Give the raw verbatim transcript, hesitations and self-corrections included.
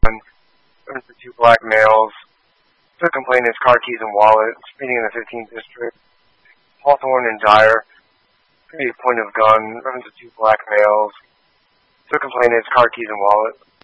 gun, running for two black males. Took complaint his car keys and wallet, speeding in the fifteenth district. Hawthorne and Dyer, pretty point of gun, running to two black males. Took complaint his car keys and wallet.